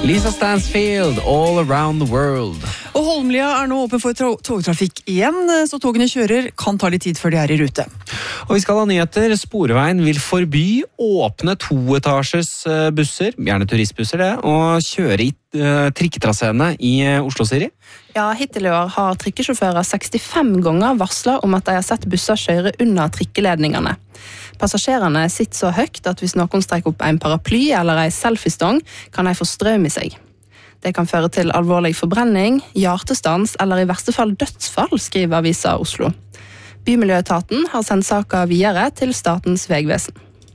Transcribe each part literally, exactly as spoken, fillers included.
Lisa Stansfield, All Around the World. Og Holmlia er nå åpen for togtrafikk igjen, så togene kjører, kan ta litt tid før de er i rute. Og vi skal ha nyheter. Sporveien vil forby åpne toetasjes busser, gjerne turistbusser det, og kjøre i uh, trikketraseene i uh, Oslo, Siri. Ja, hittil i år har trikkesjåfører sekstifem ganger varslet om at de har sett busser kjøre under trikkeledningene. Passasjerene sitter så høyt at hvis noen strekker opp en paraply eller en selfiestong, kan de få strøm i seg. Det kan føre til alvorlig forbrenning, hjertestans eller i verste fall dødsfall, skriver Avisa Oslo. Bymiljøetaten har sendt saken videre til Statens vegvesen.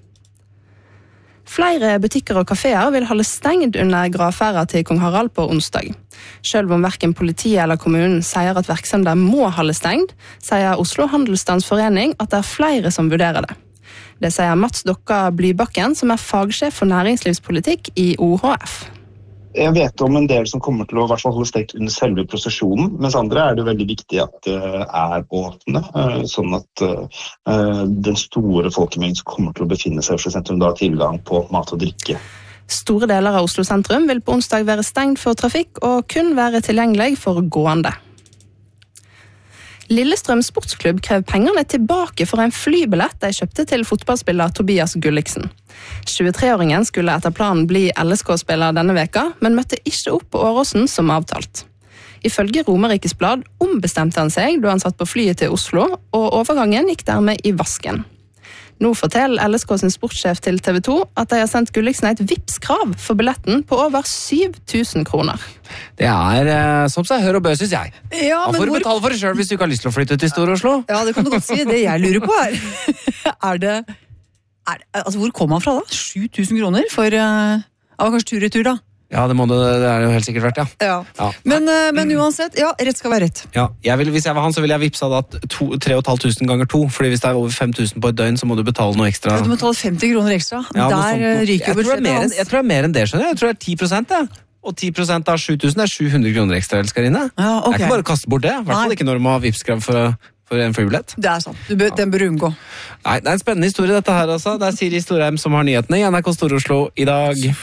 Flere butikker og kaféer vil holde stengt under gravferda til Kong Harald på onsdag. Selv om hverken politiet eller kommunen sier at virksomheter må holde stengt, sier Oslo Handelsstandsforening at det er flere som vurderer det. Det sier Mats Dokka Blybakken, som er fagsjef for næringslivspolitikk i O H F. Jeg vet om en del som kommer til å i hvert fall holde stengt under selve prosesjonen, mens andre er det veldig viktig at det er åpne, sånn at den store folkemengden som kommer til å befinne seg i Oslo sentrum da har tilgang på mat og drikke. Store deler av Oslo sentrum vil på onsdag være stengt for trafikk og kun være tilgjengelig for gående. Lillestrøm Sportsklubb krever pengene tilbake for en flybillett de kjøpte til fotballspiller Tobias Gulliksen. tjuetre-åringen skulle etter planen bli L S K-spiller denne veka, men møtte ikke opp på Åråsen som avtalt. Ifølge Romerikes Blad ombestemte han seg da han satt på flyet til Oslo, og overgangen gikk dermed i vasken. Nå forteller L S K sin sportssjef til T V to at de har sendt Gulliksen et Vipps-krav for billetten på over syv tusen kroner. Det er eh, som seg hør og bø, synes jeg. Ja, Man får hvor... betale for det selv hvis du ikke har lyst til å flytte til Stor-Oslo. Ja, det kan du godt si. Det jeg lurer på er, er det, er det altså, hvor kom han fra da? sju tusen kroner for, uh, ja, kanskje tur-retur da? Ja, det, må det, det er jo helt sikkert verdt, ja. Ja. ja. Men, uh, men uansett, ja, rett skal være rett. Ja, jeg vil, hvis jeg var han, så ville jeg vippsa da tre tusen fem hundre ganger to, fordi hvis det er over fem tusen på et døgn, så må du betale noe ekstra. Ja, du må betale femti kroner ekstra. Ja, Der ryker jeg, tror mer, jeg tror det er mer enn det, skjønner jeg. Jeg tror det er ti prosent, ja. Og ti prosent av sju tusen er sju hundre kroner ekstra, elskerinne. Ja, ok. Det er ikke bare å kaste bort det, i hvert fall ikke når du må ha Vipps-krav for, for en flybillett. Det er sant, du bør, den bør du unngå. Nei, det er en spennende historie dette her også. Det er Siri Storheim som har nyhetene i N R K Stor-Oslo i dag.